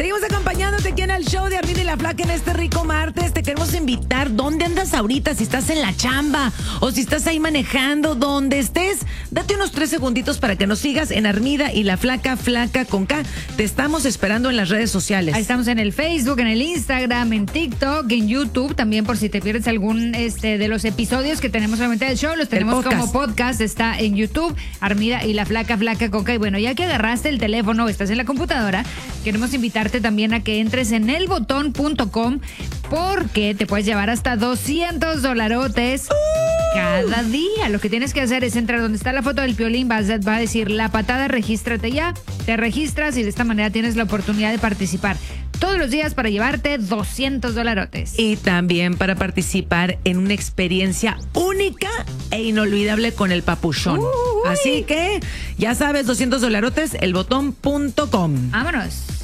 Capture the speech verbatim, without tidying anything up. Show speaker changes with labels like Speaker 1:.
Speaker 1: Seguimos acompañándote aquí en el show de Armida y la Flaca en este rico martes. Te queremos invitar. ¿Dónde andas ahorita? Si estás en la chamba o si estás ahí manejando, donde estés, date unos tres segunditos para que nos sigas en Armida y la Flaca, Flaca con K. Te estamos esperando en las redes sociales.
Speaker 2: Ahí estamos en el Facebook, en el Instagram, en TikTok, en YouTube. También por si te pierdes algún este de los episodios que tenemos solamente del show, los tenemos
Speaker 1: podcast.
Speaker 2: como podcast. Está en YouTube, Armida y la Flaca, Flaca con K. Y bueno, ya que agarraste el teléfono o estás en la computadora, queremos invitarte también a que entres en el botón punto com porque te puedes llevar hasta doscientos dolarotes cada día. Lo que tienes que hacer es entrar donde está la foto del Piolín, va a, va a decir La Patada, regístrate ya, te registras y de esta manera tienes la oportunidad de participar todos los días para llevarte doscientos dolarotes.
Speaker 1: Y también para participar en una experiencia única e inolvidable con el Papuchón.
Speaker 2: Uy.
Speaker 1: Así que, ya sabes, doscientos dolarotes, el botón punto com.
Speaker 2: Vámonos.